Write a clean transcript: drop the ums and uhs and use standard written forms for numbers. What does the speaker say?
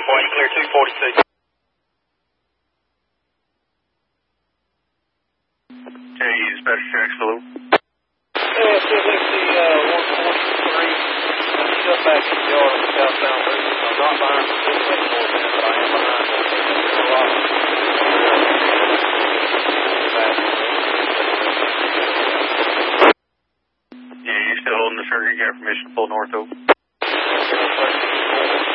10-4, clear 242. Okay, dispatch tracks, hello. Yeah, still live the 143. Shut back in the yard on the southbound route. I'm not behind the 2 northbound, but I am behind the rock. Yeah, you're still holding the trigger. You got permission to pull north over.